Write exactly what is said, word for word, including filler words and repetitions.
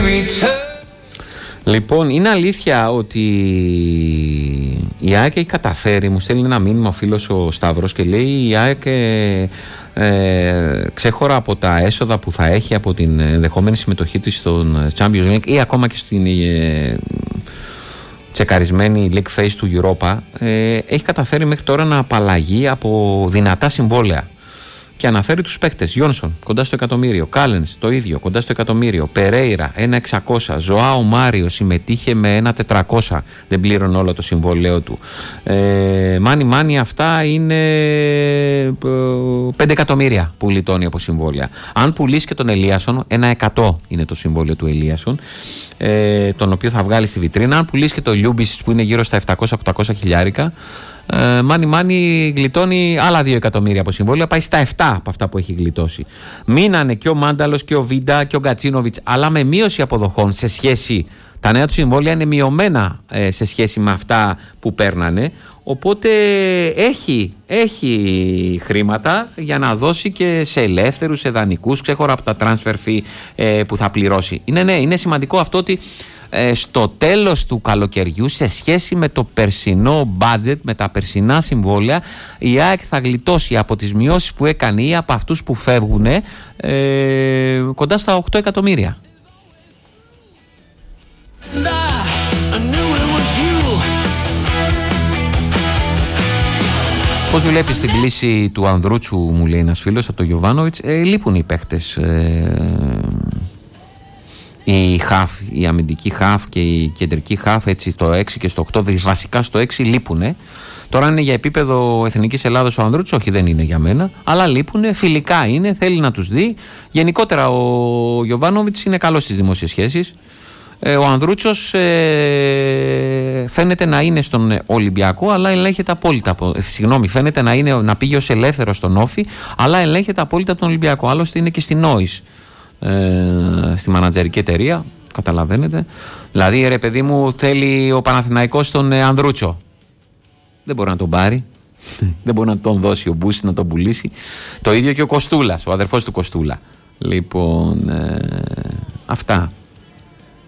Λοιπόν, είναι αλήθεια ότι η ΑΕΚ έχει καταφέρει, μου στέλνει ένα μήνυμα ο φίλος ο Σταύρος και λέει η ΑΕΚ ε, ε, ξέχωρα από τα έσοδα που θα έχει από την ενδεχόμενη συμμετοχή της στον Champions League ή ακόμα και στην ε, τσεκαρισμένη League Phase του Europa, ε, έχει καταφέρει μέχρι τώρα να απαλλαγεί από δυνατά συμβόλαια. Και αναφέρει τους παίκτες. Γιόνσον κοντά στο εκατομμύριο. Κάλενς το ίδιο κοντά στο εκατομμύριο. Περέιρα ένα εξακόσια. Ζωάο Μάριο συμμετείχε με ένα τετρακόσια. Δεν πλήρωνε όλο το συμβόλαιο του. Ε, μάνι μάνι αυτά είναι πέντε εκατομμύρια που γλιτώνει από συμβόλαια. Αν πουλήσει και τον Ελίασον, ένα εκατό είναι το συμβόλαιο του Ελίασον, ε, τον οποίο θα βγάλει στη βιτρίνα. Αν πουλήσει και το Λιούμπις που είναι γύρω στα επτακόσια οχτακόσια χιλιάρικα, μάνι μάνι γλιτώνει άλλα δύο εκατομμύρια από συμβόλαια, πάει στα επτά από αυτά που έχει γλιτώσει. Μείνανε και ο Μάνταλος και ο Βίντα και ο Γκατσίνοβιτς, αλλά με μείωση αποδοχών σε σχέση. Τα νέα του συμβόλαια είναι μειωμένα ε, σε σχέση με αυτά που παίρνανε. Οπότε έχει, έχει χρήματα για να δώσει και σε ελεύθερους, σε δανεικούς, ξέχωρα από τα transfer fee ε, που θα πληρώσει. Είναι, ναι, είναι σημαντικό αυτό ότι ε, στο τέλος του καλοκαιριού, σε σχέση με το περσινό budget, με τα περσινά συμβόλαια, η ΑΕΚ θα γλιτώσει από τις μειώσεις που έκανε ή από αυτούς που φεύγουν ε, κοντά στα οκτώ εκατομμύρια. Πώς βλέπεις την κλίση του Ανδρούτσου, μου λέει ένας φίλος από τον Γιοβάνοβιτς, ε, λείπουν οι παίχτες, ε, η χαφ, η αμυντική χαφ και η κεντρική χαφ, έτσι στο έξι και στο οκτώ, βασικά στο έξι λείπουνε. Τώρα είναι για επίπεδο Εθνικής Ελλάδας ο Ανδρούτσος, όχι δεν είναι για μένα, αλλά λείπουνε, φιλικά είναι, θέλει να τους δει. Γενικότερα ο Γιοβάνοβιτς είναι καλός στις δημόσιες σχέσεις. Ο Ανδρούτσος ε, φαίνεται να είναι στον Ολυμπιακό, αλλά ελέγχεται απόλυτα. Συγγνώμη, φαίνεται να, είναι, να πήγε ως ελεύθερος στον Όφη, αλλά ελέγχεται απόλυτα τον Ολυμπιακό. Άλλωστε είναι και στην Νόης, ε, στη μανατζερική εταιρεία. Καταλαβαίνετε. Δηλαδή, ρε παιδί μου, θέλει ο Παναθηναϊκός τον ε, Ανδρούτσο. Δεν μπορεί να τον πάρει. Δεν μπορεί να τον δώσει ο Μπούσης να τον πουλήσει. Το ίδιο και ο Κοστούλας, ο αδερφός του Κοστούλα. Λοιπόν, ε, αυτά.